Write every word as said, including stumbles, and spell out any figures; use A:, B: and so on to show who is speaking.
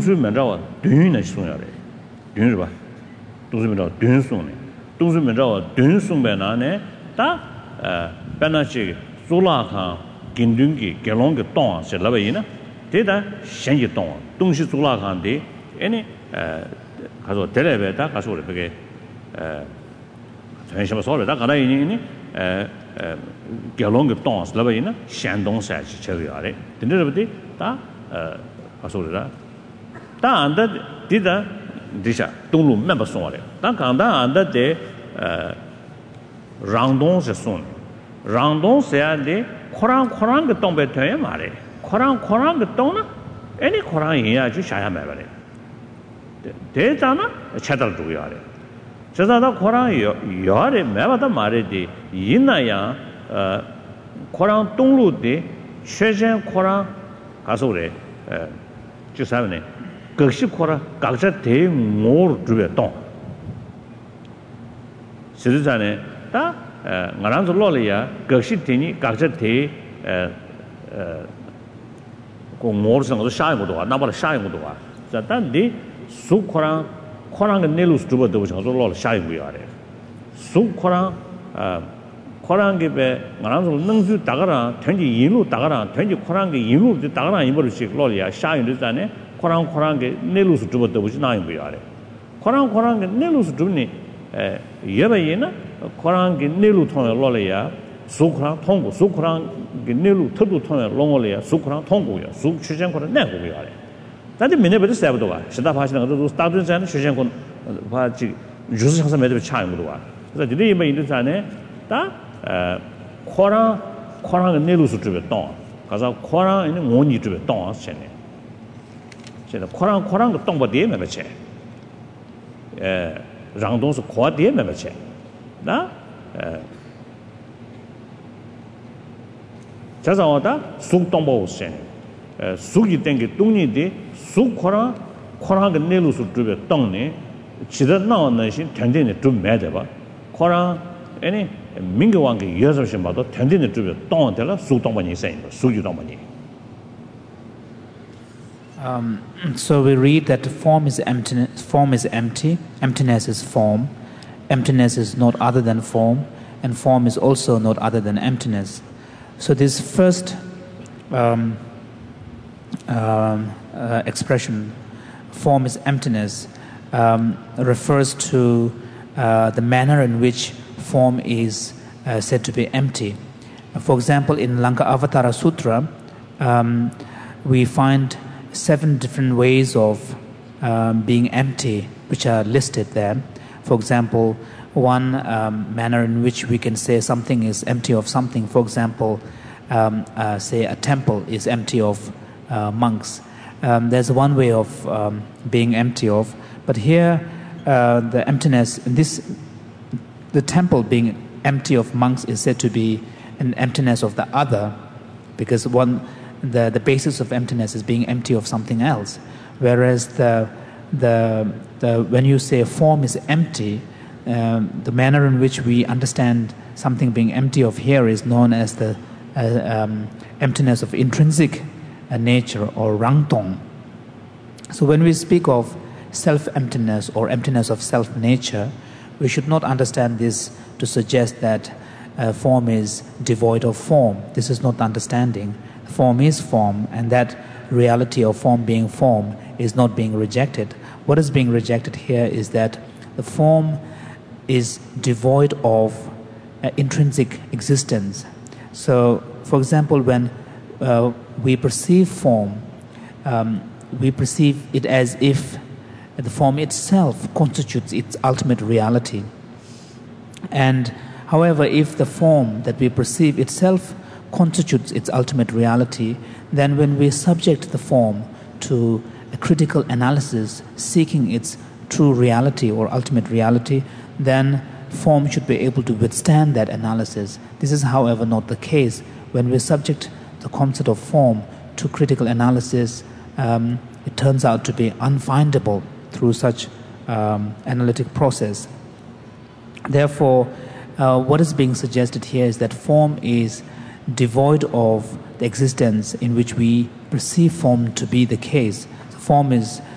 A: 동수 면자와 듄이 송야래 듄이 봐 동수 면자 듄 송네 동수 면자와 듄 송배나네 다 배나시 솔라카 긴둥기 결론게 똥 셀라베이나 대다 현지 똥 동시 솔라칸데 아니 가서 데레베다 가서 우리 그게 에 전시만 소리다 가나 이니 에 결론게 똥 셀라베이나 현동사지 저기야래 근데버디 다 가서 우리라 다 안다 디다 디샤 동루 멤버 송아래 다 간다 안다 데 랑동세 송 랑동세야데 코랑 코랑 그 똥배 돼야 말해 코랑 코랑 그 똥나 애니 코랑 이야 주 샤야 말해 대잖아 차달 두고 하래 저자다 코랑 여아래 매바다 말해디 이나야 어 코랑 동루데 최전 코랑 가서 그래 에 주사네 극식 코랑 각자 대모 주베 똥 실전에 다 나랑도 로리야 극식 되니 각자 대 그 모르성도 샤이 것도 와 나발 샤이 것도 와 자단디 수코랑 코랑의 내루스 두버도 저도 로 샤이 거야래 수코랑 아 코랑게 배 나랑도 능수 다가라 된지 인루 다가라 된지 코랑게 인루 다가라 이버씩 로리야 샤이를 자네 코랑 코랑게 내루스 두버도 보지 나이 거야래 코랑 코랑게 내루스 두니 에 예바이나 코랑게 내루 통해 로리야 수코랑 통고 수코랑 내루 터도 통해 롱올이야 수코랑 통고야 수 추전코는 내고야래 다들 민에버도 세버도 와 시다 파시는 것도 스타트 전에 추전코 봐지 주스 상사 매도 차이 것도 와 그래서 이제 이번 인도 전에 다 코랑 코랑 내루스 주베 똥 가서 코랑 있는 원이 주베 똥 하시네 제가 코랑 코랑 그 똥버 뒤에 매매체 에 랑동스 코 뒤에 매매체 나 자자와다 숙동보우신 숙이 땡게 똥니디 숙코랑 코랑 그 내루스 주베 똥니 지다 나오는 신 텐데네 좀 매대봐 코랑 아니 민교왕게 여섯신 봐도 텐데네 주베 똥한테라 숙동반이 있어요 숙유동반이
B: Um, so we read that the form is empty. Form is empty. Emptiness is form. Emptiness is not other than form, and form is also not other than emptiness. So this first um, um, uh, expression, form is emptiness, um, refers to uh, the manner in which form is uh, said to be empty. For example, in Lanka-Avatara Sutra, um, we find seven different ways of um, being empty, which are listed there. For example, one um, manner in which we can say something is empty of something. For example, um, uh, say a temple is empty of uh, monks. Um, there's one way of um, being empty of, but here uh, the emptiness, this, the temple being empty of monks is said to be an emptiness of the other, because one. The, the basis of emptiness is being empty of something else, whereas the, the, the, when you say form is empty, um, the manner in which we understand something being empty of here is known as the uh, um, emptiness of intrinsic uh, nature, or rangtong. So when we speak of self-emptiness or emptiness of self-nature, we should not understand this to suggest that uh, form is devoid of form. This is not understanding. Form is form, and that reality of form being form is not being rejected. What is being rejected here is that the form is devoid of uh, intrinsic existence. So, for example, when uh, we perceive form, um, we perceive it as if the form itself constitutes its ultimate reality. And, however, if the form that we perceive itself constitutes its ultimate reality, then when we subject the form to a critical analysis seeking its true reality or ultimate reality, then form should be able to withstand that analysis. This is, however, not the case. When we subject the concept of form to critical analysis, um, it turns out to be unfindable through such um, analytic process. Therefore, uh, what is being suggested here is that form is devoid of the existence in which we perceive form to be the case. The form is